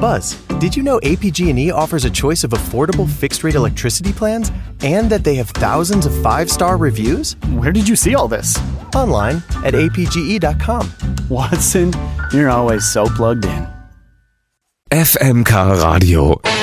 Buzz, did you know APG&E offers a choice of affordable fixed-rate electricity plans and that they have thousands of 5-star reviews? Where did you see all this? Online at apge.com. Watson, you're always so plugged in. FMK Radio.